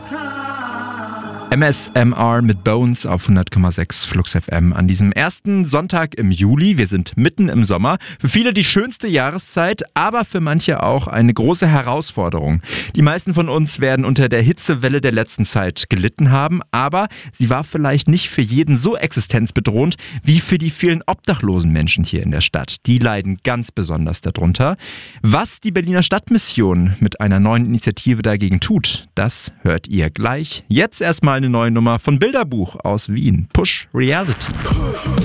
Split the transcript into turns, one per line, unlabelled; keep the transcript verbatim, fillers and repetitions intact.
M S M R mit Bones auf hundert Komma sechs Flux F M an diesem ersten Sonntag im Juli. Wir sind mitten im Sommer. Für viele die schönste Jahreszeit, aber für manche auch eine große Herausforderung. Die meisten von uns werden unter der Hitzewelle der letzten Zeit gelitten haben, aber sie war vielleicht nicht für jeden so existenzbedrohend wie für die vielen obdachlosen Menschen hier in der Stadt. Die leiden ganz besonders darunter. Was die Berliner Stadtmission mit einer neuen Initiative dagegen tut, das hört ihr gleich. Jetzt erstmal eine neue Nummer von Bilderbuch aus Wien. Push Reality.